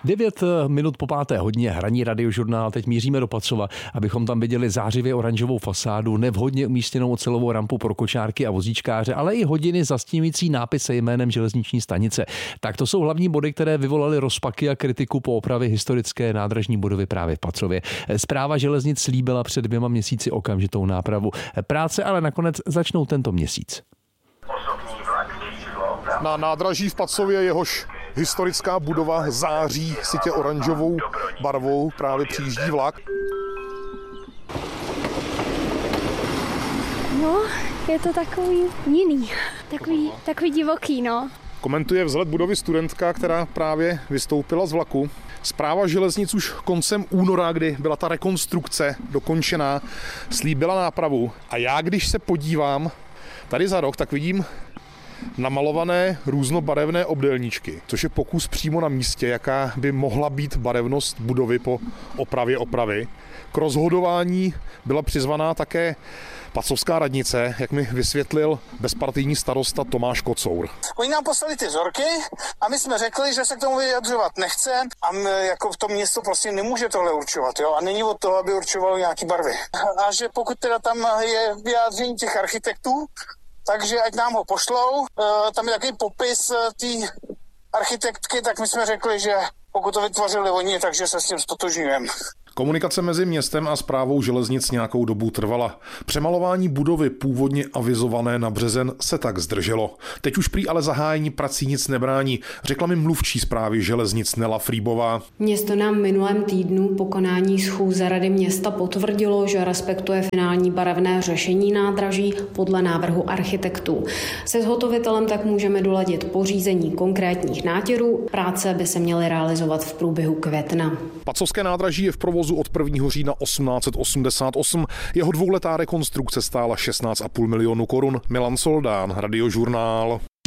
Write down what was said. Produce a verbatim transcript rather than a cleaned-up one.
Devět minut po páté hodině hraní Radiožurnál. Teď míříme do Pacova, abychom tam viděli zářivě oranžovou fasádu, nevhodně umístěnou ocelovou rampu pro kočárky a vozíčkáře, ale i hodiny zastínující nápis se jménem železniční stanice. Tak to jsou hlavní body, které vyvolaly rozpaky a kritiku po opravě historické nádražní budovy právě v Pacově. Správa železnic slíbila před dvěma měsíci okamžitou nápravu. Práce ale nakonec začnou tento měsíc. Na nádraží v Pacově, jehož historická budova září sytě oranžovou barvou, právě přijíždí vlak. No, je to takový jiný, takový, takový divoký, no. Komentuje vzhled budovy studentka, která právě vystoupila z vlaku. Správa železnic už koncem února, kdy byla ta rekonstrukce dokončená, slíbila nápravu. A já, když se podívám tady za roh, tak vidím namalované různobarevné obdélníčky, což je pokus přímo na místě, jaká by mohla být barevnost budovy po opravě opravy. K rozhodování byla přizvaná také pacovská radnice, jak mi vysvětlil bezpartijní starosta Tomáš Kocour. Oni nám poslali ty vzorky a my jsme řekli, že se k tomu vyjadřovat nechce a my, jako v tom město prostě nemůže tohle určovat, jo, a není od toho, aby určovalo nějaký barvy. A že pokud teda tam je vyjádření těch architektů, takže ať nám ho pošlou, tam je takový popis té architektky, tak my jsme řekli, že pokud to vytvořili oni, takže se s tím ztotožňujeme. Komunikace mezi městem a správou železnic nějakou dobu trvala. Přemalování budovy původně avizované na březen se tak zdrželo. Teď už prý ale zahájení prací nic nebrání, řekla mi mluvčí správy železnic Nela Frýbová. Město nám minulém týdnu po konání schůze Rady města potvrdilo, že respektuje finální barevné řešení nádraží podle návrhu architektů. Se zhotovitelem tak můžeme doladit pořízení konkrétních nátěrů. Práce by se měly realizovat v průběhu května. Pacovské nádraží je v provozu od prvního října osmnáct set osmdesát osm. Jeho dvouletá rekonstrukce stála šestnáct a půl milionu korun. Milan Soldán, Radiožurnál.